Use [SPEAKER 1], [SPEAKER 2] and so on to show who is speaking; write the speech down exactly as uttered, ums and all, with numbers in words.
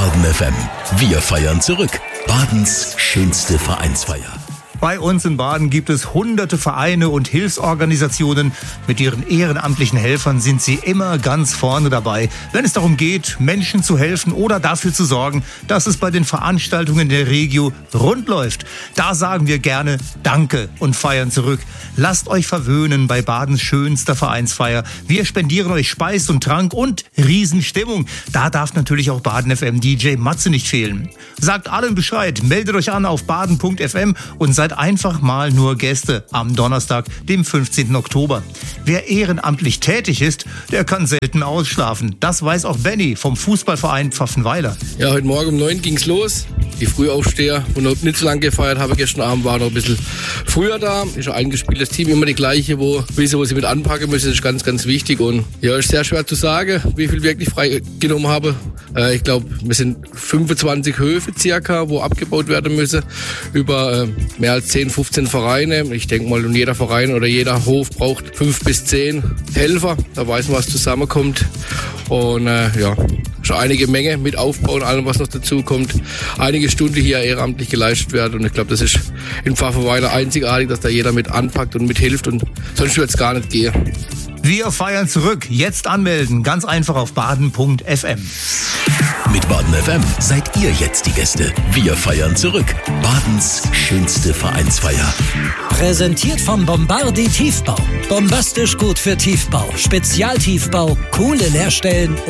[SPEAKER 1] Baden F M. Wir feiern zurück. Badens schönste Vereinsfeier.
[SPEAKER 2] Bei uns in Baden gibt es hunderte Vereine und Hilfsorganisationen. Mit ihren ehrenamtlichen Helfern sind sie immer ganz vorne dabei, wenn es darum geht, Menschen zu helfen oder dafür zu sorgen, dass es bei den Veranstaltungen der Regio rund läuft. Da sagen wir gerne Danke und feiern zurück. Lasst euch verwöhnen bei Badens schönster Vereinsfeier. Wir spendieren euch Speis und Trank und Riesenstimmung. Da darf natürlich auch Baden F M D J Matze nicht fehlen. Sagt allen Bescheid, meldet euch an auf baden punkt f m und seid einfach mal nur Gäste am Donnerstag, dem fünfzehnten Oktober. Wer ehrenamtlich tätig ist, der kann selten ausschlafen. Das weiß auch Benny vom Fußballverein Pfaffenweiler.
[SPEAKER 3] Ja, heute Morgen um neun ging's los. Die Frühaufsteher, wo noch nicht so lange gefeiert habe, gestern Abend war noch ein bisschen früher da. Ist ein eingespieltes Team, immer die gleiche, wo wissen, wo sie mit anpacken müssen. Das ist ganz, ganz wichtig. Und ja, ist sehr schwer zu sagen, wie viel wirklich freigenommen habe. Äh, ich glaube, wir sind fünfundzwanzig Höfe circa, wo abgebaut werden müssen. Über äh, mehr als zehn, fünfzehn Vereine. Ich denke mal, und jeder Verein oder jeder Hof braucht fünf bis zehn Helfer. Da weiß man, was zusammenkommt. Und äh, ja, schon einige Menge mit Aufbau und allem, was noch dazu kommt. Einige Stunden hier ehrenamtlich geleistet werden. Und ich glaube, das ist in Pfaffenweiler einzigartig, dass da jeder mit anpackt und mithilft. Und sonst wird es gar nicht gehen.
[SPEAKER 2] Wir feiern zurück. Jetzt anmelden. Ganz einfach auf baden punkt f m.
[SPEAKER 1] Mit Baden F M seid ihr jetzt die Gäste. Wir feiern zurück. Badens schönste Vereinsfeier.
[SPEAKER 4] Präsentiert vom Bombardi Tiefbau. Bombastisch gut für Tiefbau. Spezialtiefbau, coole Leerstellen